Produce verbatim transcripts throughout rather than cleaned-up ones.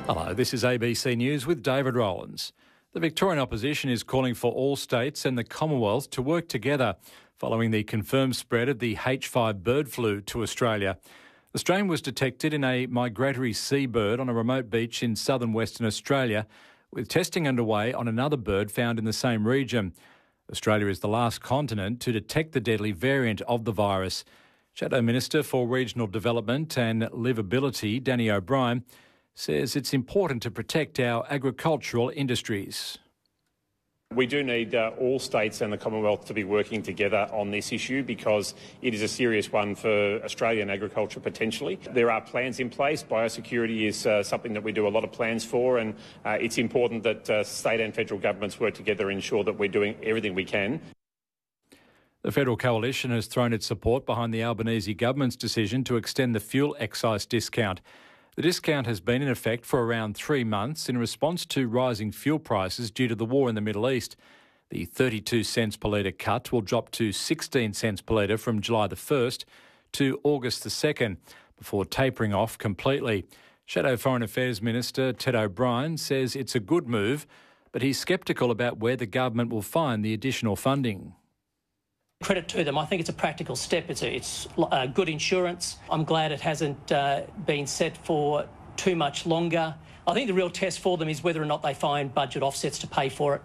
Hello, this is A B C News with David Rowlands. The Victorian opposition is calling for all states and the Commonwealth to work together following the confirmed spread of the H five bird flu to Australia. The strain was detected in a migratory seabird on a remote beach in southern Western Australia, with testing underway on another bird found in the same region. Australia is the last continent to detect the deadly variant of the virus. Shadow Minister for Regional Development and Livability, Danny O'Brien, says it's important to protect our agricultural industries. We do need uh, all states and the Commonwealth to be working together on this issue because it is a serious one for Australian agriculture potentially. There are plans in place. Biosecurity is uh, something that we do a lot of plans for, and uh, it's important that uh, state and federal governments work together and ensure that we're doing everything we can. The Federal Coalition has thrown its support behind the Albanese government's decision to extend the fuel excise discount. The discount has been in effect for around three months in response to rising fuel prices due to the war in the Middle East. The thirty-two cents per litre cut will drop to sixteen cents per litre from July the first to August the second, before tapering off completely. Shadow Foreign Affairs Minister Ted O'Brien says it's a good move, but he's sceptical about where the government will find the additional funding. Credit to them. I think it's a practical step. It's a, it's uh, good insurance. I'm glad it hasn't uh, been set for too much longer. I think the real test for them is whether or not they find budget offsets to pay for it.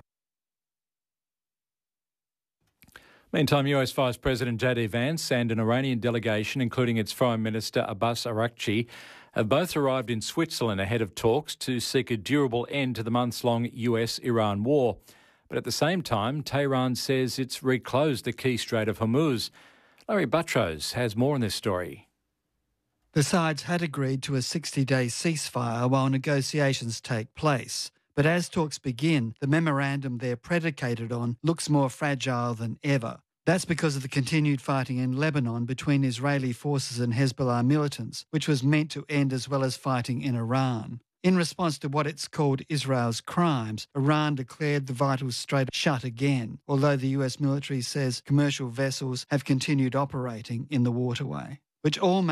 Meantime, U S Vice President J D Vance and an Iranian delegation, including its Foreign Minister Abbas Araghchi, have both arrived in Switzerland ahead of talks to seek a durable end to the months-long U S Iran war. But at the same time, Tehran says it's reclosed the key Strait of Hormuz. Larry Buttrose has more on this story. The sides had agreed to a sixty-day ceasefire while negotiations take place. But as talks begin, the memorandum they're predicated on looks more fragile than ever. That's because of the continued fighting in Lebanon between Israeli forces and Hezbollah militants, which was meant to end as well as fighting in Iran. In response to what it's called Israel's crimes, Iran declared the vital strait shut again, although the U S military says commercial vessels have continued operating in the waterway, which all